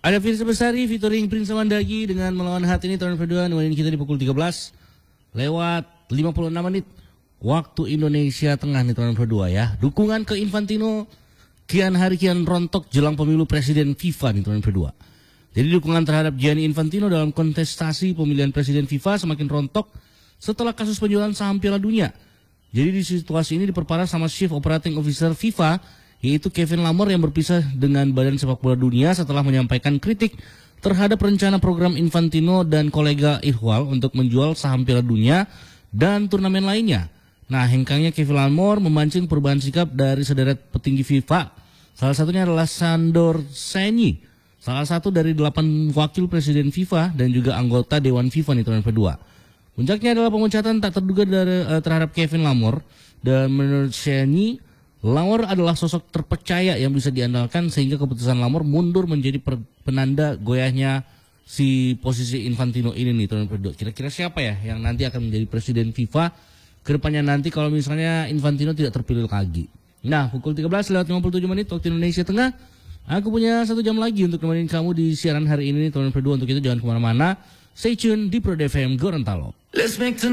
Ada Firsa Besari featuring Prince Mandagi dengan Melawan Hati ini tahun kedua. Nemenin kita di pukul 13 lewat 56 menit waktu Indonesia Tengah nih tahun kedua ya. Dukungan ke Infantino kian hari kian rontok jelang pemilu presiden FIFA nih tahun kedua. Jadi dukungan terhadap Gianni Infantino dalam kontestasi pemilihan presiden FIFA semakin rontok setelah kasus penjualan saham Piala Dunia. Jadi di situasi ini diperparah sama Chief Operating Officer FIFA, yaitu Kevin Lamar yang berpisah dengan Badan Sepak Bola Dunia setelah menyampaikan kritik terhadap rencana program Infantino dan kolega Ihwal untuk menjual saham Piala Dunia dan turnamen lainnya. Nah, hengkangnya Kevin Lamar memancing perubahan sikap dari sederet petinggi FIFA. Salah satunya adalah Sandor Senyi, salah satu dari 8 wakil presiden FIFA dan juga anggota Dewan FIFA nih tahun kedua. Puncaknya adalah pemecatan tak terduga terhadap Kevin Lamar, dan menurut Senyi, Lamar adalah sosok terpercaya yang bisa diandalkan sehingga keputusan Lamar mundur menjadi penanda goyahnya si posisi Infantino ini nih tahun kedua. Kira-kira siapa ya yang nanti akan menjadi presiden FIFA kedepannya nanti kalau misalnya Infantino tidak terpilih lagi? Nah, pukul 13 lewat 57 menit waktu Indonesia Tengah. Aku punya 1 jam lagi untuk nemenin kamu di siaran hari ini tahun kedua. Untuk itu jangan kemana-mana. Stay tune di Pro FM Gorontalo.